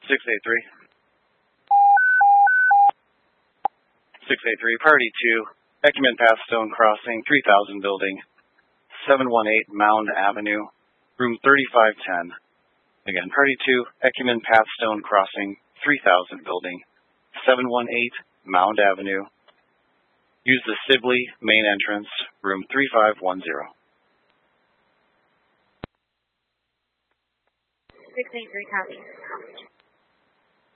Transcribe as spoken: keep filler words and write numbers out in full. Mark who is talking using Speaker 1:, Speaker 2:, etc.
Speaker 1: six eight three. six eight three, Priority two, Ecumen Path Stone Crossing, three thousand building, seven one eight Mound Avenue, room thirty-five ten. Again, Priority two, Ecumen Path Stone Crossing, three thousand building, seven one eight Mound Avenue. Use the Sibley main entrance, room three five one zero.
Speaker 2: six eight three, copy.